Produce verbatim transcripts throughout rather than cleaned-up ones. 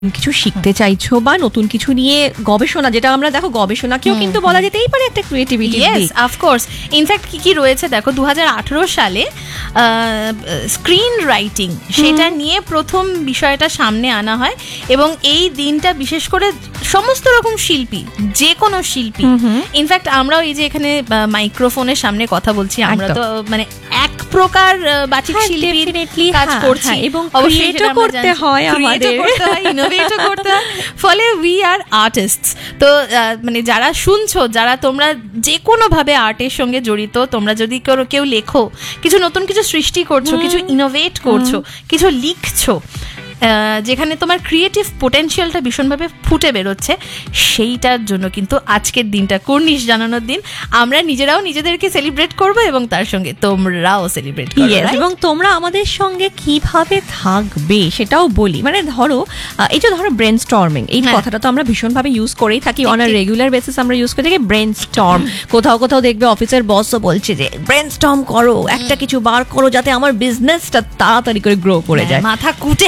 কিছু শিখতে চাইছো বা নতুন কিছু নিয়ে গবেষণা, যেটা আমরা দেখো গবেষণাকেও কিন্তু বলা যেতেই পারে একটা ক্রিয়েটিভিটি। Yes, of course. ইনফ্যাক্ট কি কি রয়েছে দেখো, দু হাজার আঠেরো সালে স্ক্রিন রাইটিং সেটা নিয়ে প্রথম বিষয়টা সামনে আনা হয়, এবং এই দিনটা বিশেষ করে সমস্ত রকম শিল্পী, যে কোনো শিল্পী, ইনফ্যাক্ট আমরাও এই যে এখানে মাইক্রোফোনের সামনে কথা বলছি, আমরা তো মানে এক প্রকার বাচিক শিল্পীর কাজ করছি, এবং অবশ্যই করতে হয়, আমাদের ইনোভেট করতে হয়, ফলে উই আর আর্টিস্টস। তো মানে যারা শুনছো, যারা তোমরা যে কোনো ভাবে আর্টের সঙ্গে জড়িত, তোমরা যদি কেউ লেখো, কিছু নতুন কিছু সৃষ্টি করছো, কিছু ইনোভেট করছো, কিছু লিখছো, যেখানে তোমার ক্রিয়েটিভ পোটেনশিয়ালটা ভীষণভাবে ফুটে বেরোচ্ছে, সেইটার জন্য কিন্তু আজকের দিনটা কর্নিশ জানানোর দিন। আমরা নিজেরাও নিজেদেরকে সেলিব্রেট করব এবং তার সঙ্গে তোমরাও সেলিব্রেট করবে, এবং তোমরা আমাদের সঙ্গে কিভাবে থাকবে সেটাও বলি। মানে ধরো এই যে ধরো ব্রেন স্টর্মিং, এই কথাটা তো আমরা ভীষণভাবে ইউজ করেই থাকি, অন আ রেগুলার বেসিস আমরা ইউজ করে থাকি ব্রেন স্টর্ম। কোথাও কোথাও দেখবে অফিসের বসও বলছে যে ব্রেন স্টর্ম করো, একটা কিছু বার করো যাতে আমার বিজনেসটা তাড়াতাড়ি করে গ্রো করে যায়, মাথা কুটে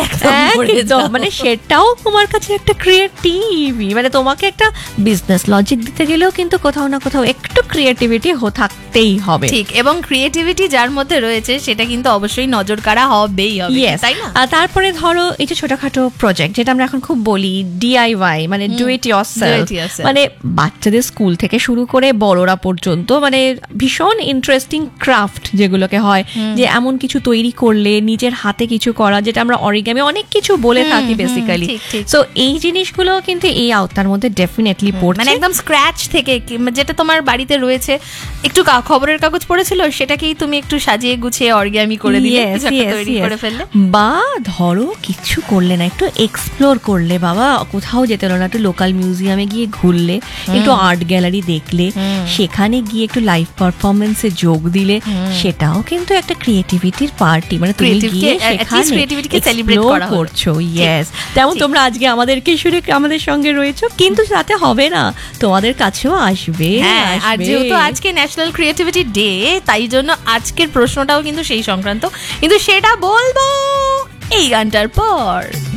মানে সেটাও তোমার কাছে একটা ক্রিয়েটিভি, মানে তোমাকে একটা বিজনেস লজিক দিতে গেলেও কিন্তু কোথাও না কোথাও একটু ক্রিয়েটিভিটি থাকতেই হবে। ঠিক, এবং ক্রিয়েটিভিটি যার মধ্যে রয়েছে সেটা কিন্তু অবশ্যই নজর কাড়া হবেই হবে, তাই না? তারপরে ধরো এই যে ছোটখাটো প্রজেক্ট, যেটা আমরা এখন খুব বলি ডিআইওয়াই, মানে ডু ইট ইয়োরসেলফ, মানে বাচ্চাদের স্কুল থেকে শুরু করে বড়রা পর্যন্ত, মানে ভীষণ ইন্টারেস্টিং ক্রাফট যেগুলোকে হয়, যে এমন কিছু তৈরি করলে নিজের হাতে কিছু করা, যেটা আমরা অরিগামি অনেক কিছু বলে থাকি বেসিক্যালি। সো এই জিনিসগুলো কিন্তু এই আওতার মধ্যে ডেফিনেটলি পড়ছে, মানে একদম স্ক্র্যাচ থেকে, যেটা তোমার বাড়িতে রয়েছে, একটু খবরের কাগজ পড়েছিল, সেটাকেই তুমি একটু সাজিয়ে গুছিয়ে অরিগামি করে দিলে, তৈরি করে ফেললে। বা ধরো কিছু করলে না, একটু এক্সপ্লোর করলে, বাবা কোথাও যেতে হলো না, একটু লোকাল মিউজিয়ামে গিয়ে ঘুরলে, একটু আর্ট গ্যালারি দেখলে, সেখানে গিয়ে একটু লাইভ পারফরমেন্সে যোগ দিলে, সেটাও কিন্তু একটা ক্রিয়েটিভিটির পার্টি, মানে তুমি গিয়ে ক্রিয়েটিভিটিকে সেলিব্রেট করা করছো। ইয়েস, তেমন তোমরা আজকে আমাদেরকে শুনে আমাদের সঙ্গে রয়েছো, কিন্তু তাতে হবে না, তোমাদের কাছেও আসবে। আর যেহেতু আজকে ন্যাশনাল ক্রিয়েটিভিটি ডে, তাই জন্য আজকের প্রশ্নটাও কিন্তু সেই সংক্রান্ত, কিন্তু সেটা বলবো এই গানটার পর।